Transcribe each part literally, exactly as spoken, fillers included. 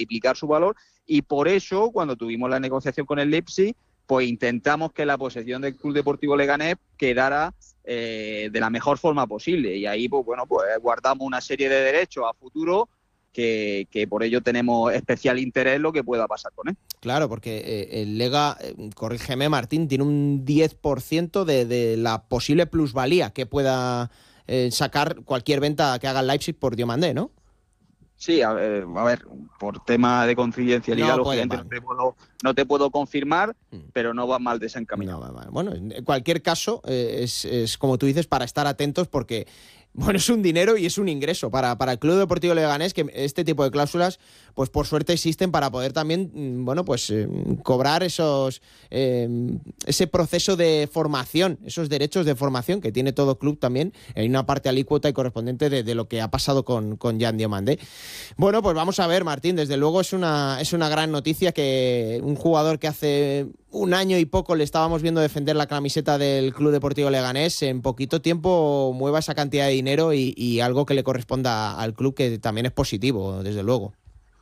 triplicar su valor, y por eso, cuando tuvimos la negociación con el Leipzig, pues intentamos que la posesión del Club Deportivo Leganés quedara eh, de la mejor forma posible, y ahí pues bueno, pues guardamos una serie de derechos a futuro que, que por ello tenemos especial interés en lo que pueda pasar con él. Claro, porque eh, el Lega, eh, corrígeme Martín, tiene un diez por ciento de, de la posible plusvalía que pueda eh, sacar cualquier venta que haga el Leipzig por Diomandé, ¿no? Sí, a ver, a ver, por tema de confidencialidad, no lógicamente no te, puedo, no te puedo confirmar, mm. pero no va mal desencaminado. No va mal. Bueno, en cualquier caso, eh, es, es como tú dices, para estar atentos, porque bueno, es un dinero y es un ingreso para, para el Club Deportivo Leganés, que este tipo de cláusulas, pues por suerte existen para poder también, bueno, pues eh, cobrar esos eh, ese proceso de formación, esos derechos de formación que tiene todo club también, en una parte alícuota y correspondiente de, de lo que ha pasado con, con Jan Diomandé. Bueno, pues vamos a ver, Martín, desde luego es una, es una gran noticia que un jugador que hace un año y poco le estábamos viendo defender la camiseta del Club Deportivo Leganés, en poquito tiempo mueva esa cantidad de dinero y, y algo que le corresponda al club, que también es positivo, desde luego.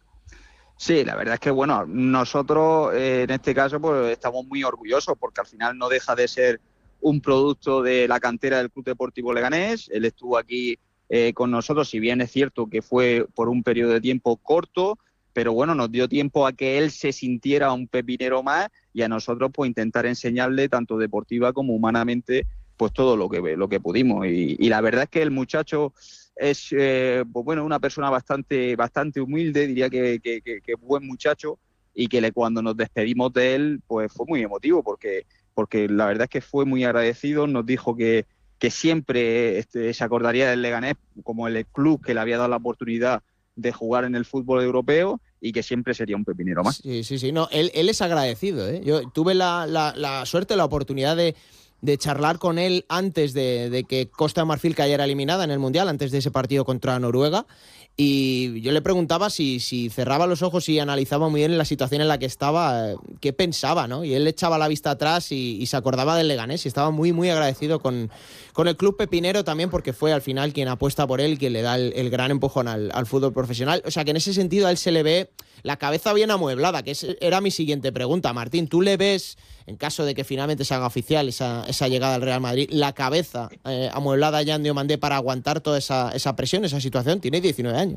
Sí, la verdad es que bueno, nosotros eh, en este caso pues estamos muy orgullosos, porque al final no deja de ser un producto de la cantera del Club Deportivo Leganés. Él estuvo aquí eh, con nosotros, si bien es cierto que fue por un periodo de tiempo corto, pero bueno, nos dio tiempo a que él se sintiera un pepinero más, y a nosotros pues intentar enseñarle tanto deportiva como humanamente pues todo lo que lo que pudimos, y, y la verdad es que el muchacho es eh, pues bueno, una persona bastante bastante humilde, diría que, que, que, que buen muchacho, y que le, cuando nos despedimos de él pues fue muy emotivo, porque porque la verdad es que fue muy agradecido. Nos dijo que, que siempre este, se acordaría del Leganés como el club que le había dado la oportunidad de jugar en el fútbol europeo, y que siempre sería un pepinero más. Sí, sí, sí. No, él, él es agradecido, ¿eh? Yo tuve la, la, la suerte, la oportunidad de, de charlar con él antes de, de que Costa de Marfil cayera eliminada en el Mundial, antes de ese partido contra Noruega, y yo le preguntaba si, si cerraba los ojos y analizaba muy bien la situación en la que estaba, qué pensaba, ¿no? Y él echaba la vista atrás y, y se acordaba del Leganés, y estaba muy, muy agradecido con, con el club pepinero también, porque fue al final quien apuesta por él, quien le da el, el gran empujón al, al fútbol profesional. O sea que en ese sentido a él se le ve la cabeza bien amueblada, que es, era mi siguiente pregunta. Martín, ¿tú le ves, en caso de que finalmente se haga oficial esa, esa llegada al Real Madrid, la cabeza eh, amueblada a Jan Diomandé para aguantar toda esa, esa presión, esa situación? Tiene diecinueve años.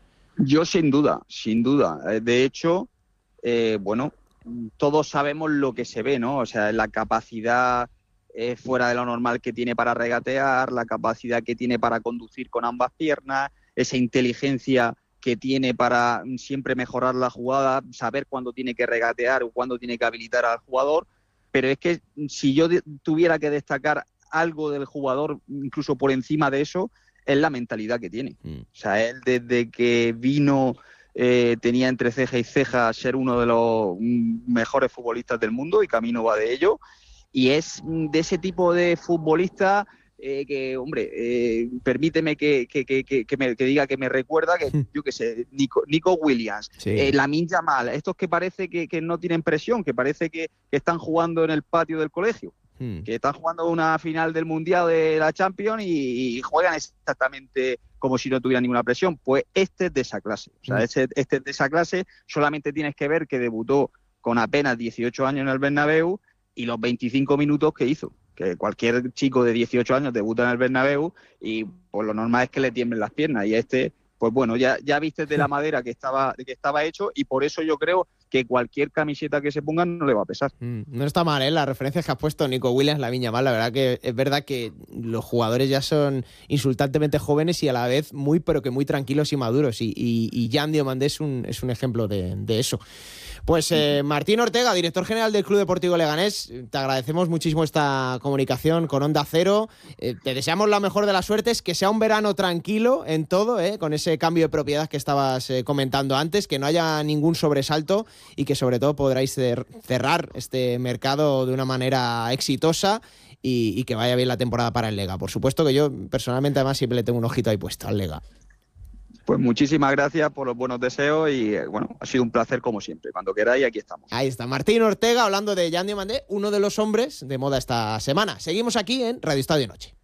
Yo sin duda, sin duda. De hecho, eh, bueno, todos sabemos lo que se ve, ¿no? O sea, la capacidad eh, fuera de lo normal que tiene para regatear, la capacidad que tiene para conducir con ambas piernas, esa inteligencia que tiene para siempre mejorar la jugada, saber cuándo tiene que regatear o cuándo tiene que habilitar al jugador. Pero es que si yo de- tuviera que destacar algo del jugador, incluso por encima de eso, es la mentalidad que tiene. Mm. O sea, él desde que vino eh, tenía entre ceja y ceja ser uno de los mejores futbolistas del mundo, y camino va de ello. Y es de ese tipo de futbolista eh, que, hombre, eh, permíteme que, que, que, que, me, que diga que me recuerda que, yo qué sé, Nico, Nico Williams, sí. eh, Lamine Yamal, estos que parece que, que no tienen presión, que parece que, que están jugando en el patio del colegio. Que están jugando una final del Mundial de la Champions y, y juegan exactamente como si no tuvieran ninguna presión. Pues este es de esa clase. O sea, mm. este, este es de esa clase. Solamente tienes que ver que debutó con apenas dieciocho años en el Bernabéu, y los veinticinco minutos que hizo. Que cualquier chico de dieciocho años debuta en el Bernabéu y pues lo normal es que le tiemblen las piernas. Y este, pues bueno, ya, ya viste de la madera que estaba, que estaba hecho, y por eso yo creo que cualquier camiseta que se ponga no le va a pesar. Mm, no está mal, ¿eh? Las referencias que has puesto, Nico Williams, Lamine Yamal, la verdad que es verdad que los jugadores ya son insultantemente jóvenes y a la vez muy, pero que muy tranquilos y maduros, y, y, y Jan Diomandé es un, es un ejemplo de, de eso. Pues eh, Martín Ortega, director general del Club Deportivo Leganés, te agradecemos muchísimo esta comunicación con Onda Cero. Eh, te deseamos la mejor de las suertes, que sea un verano tranquilo en todo, eh, con ese cambio de propiedad que estabas eh, comentando antes, que no haya ningún sobresalto, y que sobre todo podráis cer- cerrar este mercado de una manera exitosa, y, y que vaya bien la temporada para el Lega. Por supuesto que yo personalmente además siempre le tengo un ojito ahí puesto al Lega. Pues muchísimas gracias por los buenos deseos y bueno, ha sido un placer como siempre. Cuando queráis, aquí estamos. Ahí está, Martín Ortega hablando de Jan Diomandé, uno de los hombres de moda esta semana. Seguimos aquí en Radio Estadio Noche.